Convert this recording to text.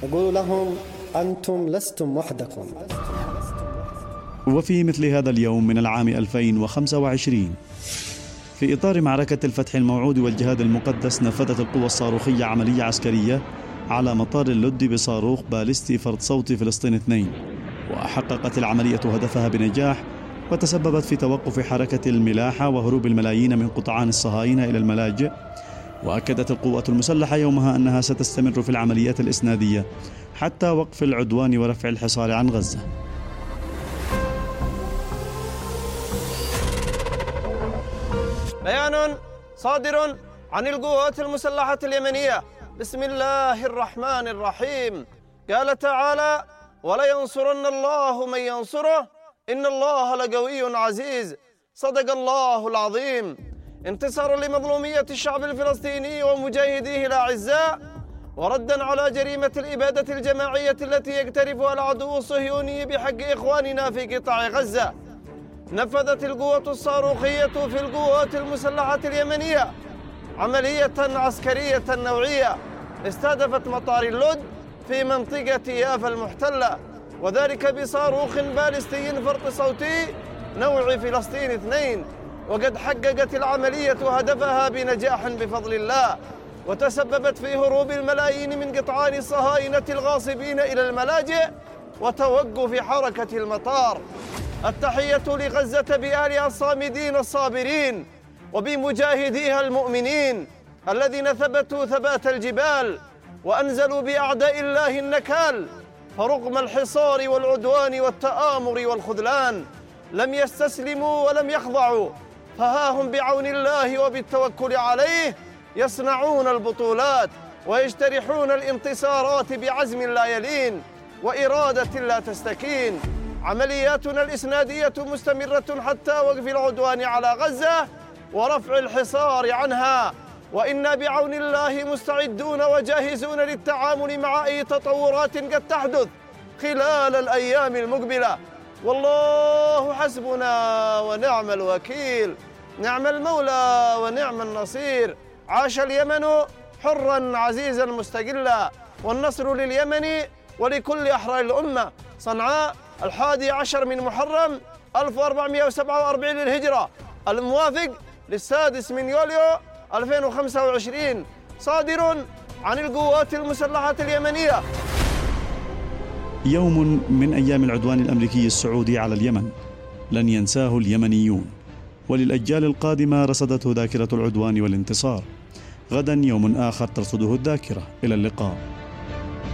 يقول لهم أنتم لستم وحدكم. وفي مثل هذا اليوم من العام 2025 في إطار معركة الفتح الموعود والجهاد المقدس، نفذت القوى الصاروخية عملية عسكرية على مطار اللد بصاروخ باليستي فرد صوتي فلسطين 2، وحققت العملية هدفها بنجاح، وتسببت في توقف حركة الملاحة وهروب الملايين من قطعان الصهاينة إلى الملاجئ. وأكدت القوات المسلحة يومها أنها ستستمر في العمليات الإسنادية حتى وقف العدوان ورفع الحصار عن غزة. بيان صادر عن القوات المسلحة اليمنية بسم الله الرحمن الرحيم. قال تعالى: ولينصرن الله من ينصره إن الله لقوي عزيز. صدق الله العظيم. انتصارا لمظلومية الشعب الفلسطيني ومجاهديه الأعزاء، وردا على جريمة الإبادة الجماعية التي يقترفها العدو الصهيوني بحق إخواننا في قطاع غزة، نفذت القوة الصاروخية في القوات المسلحة اليمنية عملية عسكرية نوعية استهدفت مطار اللد في منطقة يافا المحتلة، وذلك بصاروخ باليستي فرط صوتي نوع فلسطين 2. وقد حققت العملية هدفها بنجاح بفضل الله، وتسببت في هروب الملايين من قطعان الصهاينة الغاصبين إلى الملاجئ وتوقف حركة المطار. التحية لغزة بأهلها الصامدين الصابرين وبمجاهديها المؤمنين الذين ثبتوا ثبات الجبال وأنزلوا بأعداء الله النكال، فرغم الحصار والعدوان والتآمر والخذلان لم يستسلموا ولم يخضعوا، فها هم بعون الله وبالتوكل عليه يصنعون البطولات ويجترحون الانتصارات بعزم لا يلين وإرادة لا تستكين. عملياتنا الإسنادية مستمرة حتى وقف العدوان على غزة ورفع الحصار عنها، وإنا بعون الله مستعدون وجاهزون للتعامل مع أي تطورات قد تحدث خلال الأيام المقبلة. والله حسبنا ونعم الوكيل، نعم المولى ونعم النصير. عاش اليمن حرا عزيزا مستقلا، والنصر لليمن ولكل أحرار الأمة. صنعاء 11 من محرم 1447 للهجرة، الموافق للسادس من يوليو 2025، صادر عن القوات المسلحة اليمنية. يوم من أيام العدوان الأمريكي السعودي على اليمن لن ينساه اليمنيون، وللأجيال القادمة رصدته ذاكرة العدوان والانتصار. غدا يوم آخر ترصده الذاكرة. إلى اللقاء.